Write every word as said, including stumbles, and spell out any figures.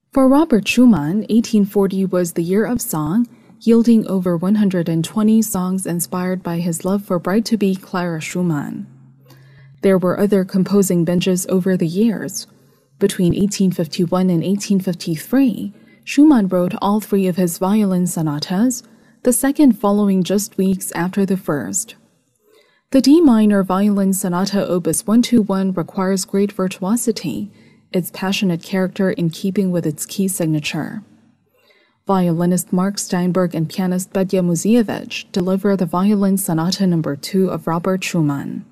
For Robert Schumann, eighteen forty was the year of song, yielding over one hundred twenty songs inspired by his love for bride-to-be Clara Schumann. There were other composing binges over the years. Between eighteen fifty-one and eighteen fifty-three, Schumann wrote all three of his violin sonatas, the second following just weeks after the first. The D minor violin sonata opus one twenty-one requires great virtuosity, its passionate character in keeping with its key signature. Violinist Mark Steinberg and pianist Bedja Muzievich deliver the violin sonata number two of Robert Schumann.